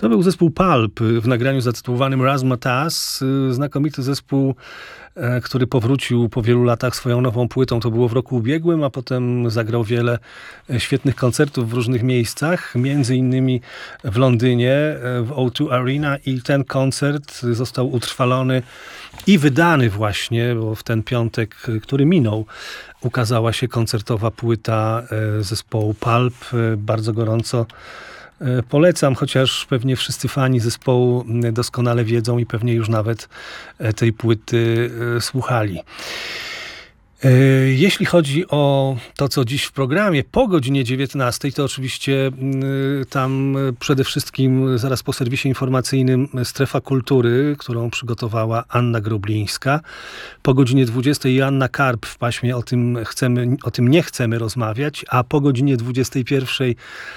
To był zespół Pulp w nagraniu zatytułowanym Razzmatazz. Znakomity zespół, który powrócił po wielu latach swoją nową płytą. To było w roku ubiegłym, a potem zagrał wiele świetnych koncertów w różnych miejscach, między innymi w Londynie, w O2 Arena, i ten koncert został utrwalony i wydany właśnie, bo w ten piątek, który minął, ukazała się koncertowa płyta zespołu Pulp. Bardzo gorąco polecam, chociaż pewnie wszyscy fani zespołu doskonale wiedzą i pewnie już nawet tej płyty słuchali. Jeśli chodzi o to, co dziś w programie, po godzinie 19, to oczywiście tam przede wszystkim zaraz po serwisie informacyjnym Strefa Kultury, którą przygotowała Anna Groblińska. Po godzinie 20 Joanna Karp w paśmie o tym nie chcemy rozmawiać, a po godzinie 21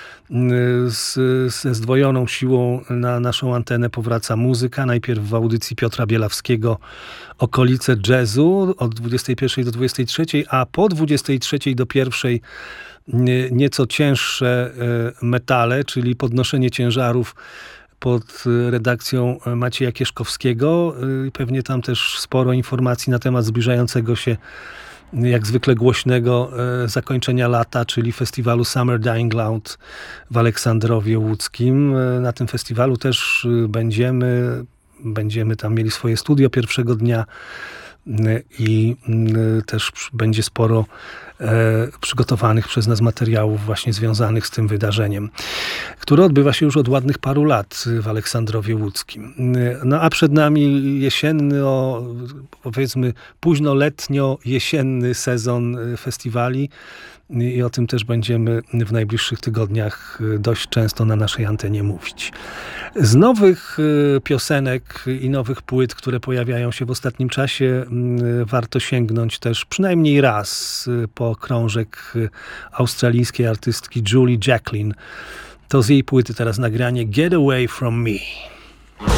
ze zdwojoną siłą na naszą antenę powraca muzyka. Najpierw w audycji Piotra Bielawskiego Okolice jazzu od 21 do 23, a po 23 do 1 nieco cięższe metale, czyli podnoszenie ciężarów pod redakcją Macieja Kieszkowskiego. Pewnie tam też sporo informacji na temat zbliżającego się, jak zwykle głośnego, zakończenia lata, czyli festiwalu Summer Dying Loud w Aleksandrowie Łódzkim. Na tym festiwalu też będziemy tam mieli swoje studio pierwszego dnia i też będzie sporo przygotowanych przez nas materiałów właśnie związanych z tym wydarzeniem, które odbywa się już od ładnych paru lat w Aleksandrowie Łódzkim. No a przed nami jesienny, powiedzmy późno-letnio-jesienny sezon festiwali i o tym też będziemy w najbliższych tygodniach dość często na naszej antenie mówić. Z nowych piosenek i nowych płyt, które pojawiają się w ostatnim czasie, warto sięgnąć też przynajmniej raz po krążek australijskiej artystki Julie Jacklin. To z jej płyty teraz nagranie Get Away From Me.